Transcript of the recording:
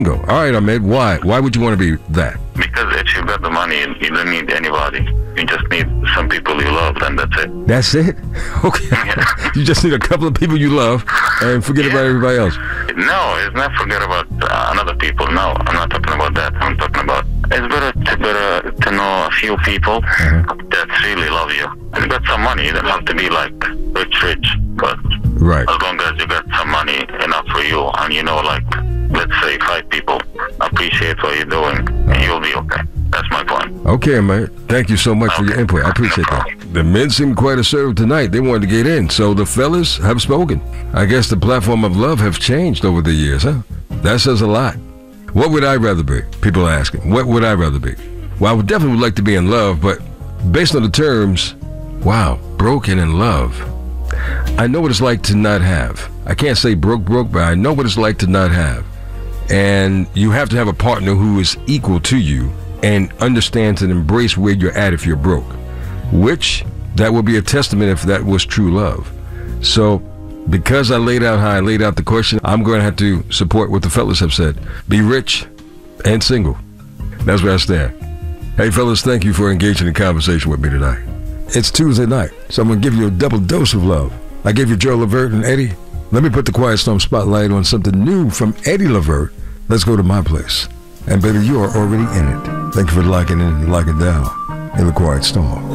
Go. All right, Ahmed. Why? Why would you want to be that? Because if you got the money, you don't need anybody. You just need some people you love, and that's it. That's it? Okay. Yeah. You just need a couple of people you love and forget about everybody else. No, it's not forget about another people. No, I'm not talking about that. I'm talking about it's better to know a few people that really love you. And you got some money. You don't have to be like rich, but Right. as long as you got some money enough for you, and you know, like, let's say 5 people appreciate what you're doing, and you'll be okay. That's my point. Okay, man. Thank you so much for your input. I appreciate that. The men seem quite assertive tonight. They wanted to get in, so the fellas have spoken. I guess the platform of love have changed over the years, huh? That says a lot. What would I rather be? People are asking. What would I rather be? Well, I would definitely like to be in love, but based on the terms, wow, broke and in love. I know what it's like to not have. I can't say broke, but I know what it's like to not have. And you have to have a partner who is equal to you and understands and embrace where you're at if you're broke, which that would be a testament if that was true love. So because I laid out how I laid out the question, I'm going to have to support what the fellas have said. Be rich and single. That's where I stand. Hey, fellas, thank you for engaging in conversation with me tonight. It's Tuesday night, so I'm going to give you a double dose of love. I gave you Joe Levert and Eddie. Let me put the Quiet Storm spotlight on something new from Eddie Levert. Let's go to my place. And baby, you are already in it. Thank you for locking in and locking down in the Quiet Storm.